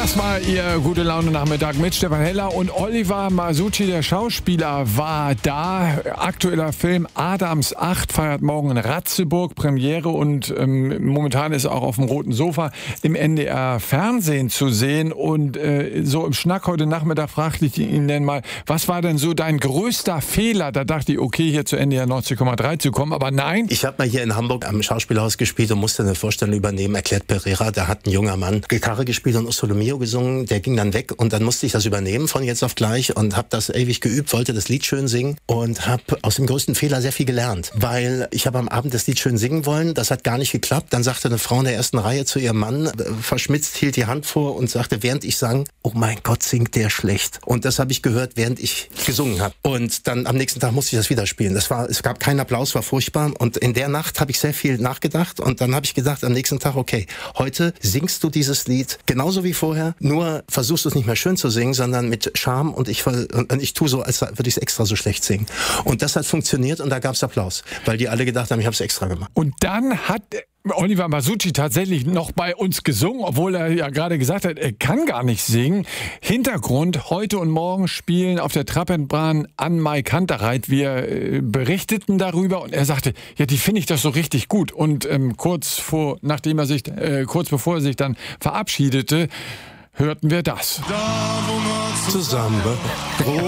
Das war Ihr Gute Laune Nachmittag mit Stefan Heller und Oliver Masucci, der Schauspieler, war da. Aktueller Film Adams 8 feiert morgen in Ratzeburg Premiere und momentan ist er auch auf dem roten Sofa im NDR Fernsehen zu sehen. Und so im Schnack heute Nachmittag fragte ich ihn denn mal, was war denn so dein größter Fehler? Da dachte ich, okay, hier zu NDR 90,3 zu kommen, aber nein. Ich habe mal hier in Hamburg am Schauspielhaus gespielt und musste eine Vorstellung übernehmen, erklärt Pereira. Da hat ein junger Mann Gitarre gespielt und Solo Mio gesungen, der ging dann weg und dann musste ich das übernehmen von jetzt auf gleich und habe das ewig geübt, wollte das Lied schön singen und habe aus dem größten Fehler sehr viel gelernt, weil ich habe am Abend das Lied schön singen wollen, das hat gar nicht geklappt. Dann sagte eine Frau in der ersten Reihe zu ihrem Mann, verschmitzt hielt die Hand vor und sagte, während ich sang, oh mein Gott, singt der schlecht. Und das habe ich gehört, während ich gesungen habe. Und dann am nächsten Tag musste ich das wieder spielen. Es gab keinen Applaus, war furchtbar. Und in der Nacht habe ich sehr viel nachgedacht und dann habe ich gedacht am nächsten Tag, okay, heute singst du dieses Lied genauso wie vorher, nur versuchst du es nicht mehr schön zu singen, sondern mit Charme und ich tue so, als würde ich es extra so schlecht singen. Und das hat funktioniert und da gab es Applaus, weil die alle gedacht haben, ich habe es extra gemacht. Und dann hat Oliver Masucci tatsächlich noch bei uns gesungen, obwohl er ja gerade gesagt hat, er kann gar nicht singen. Hintergrund, heute und morgen spielen auf der Trappenbahn Ann-Mai Kantereit. Wir berichteten darüber und er sagte, ja, die finde ich doch so richtig gut. Und kurz bevor er sich dann verabschiedete, hörten wir das. Zusammen.